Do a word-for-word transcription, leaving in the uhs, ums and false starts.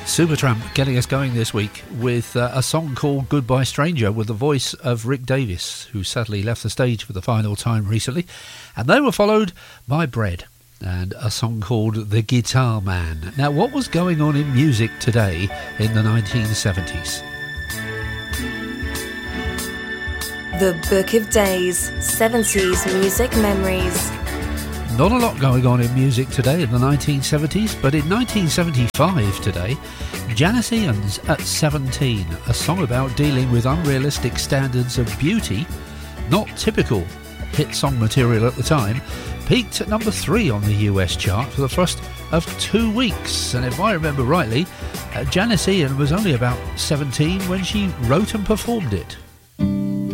Supertramp getting us going this week with uh, a song called Goodbye Stranger with the voice of Rick Davies, who sadly left the stage for the final time recently. And they were followed by Bread and a song called The Guitar Man. Now, what was going on in music today in the nineteen seventies? The Book of Days, seventies Music Memories. Not a lot going on in music today in the nineteen seventies, but in nineteen seventy-five today, Janis Ian's At seventeen, a song about dealing with unrealistic standards of beauty, not typical hit song material at the time, peaked at number three on the U S chart for the first of two weeks. And if I remember rightly, uh, Janis Ian was only about seventeen when she wrote and performed it.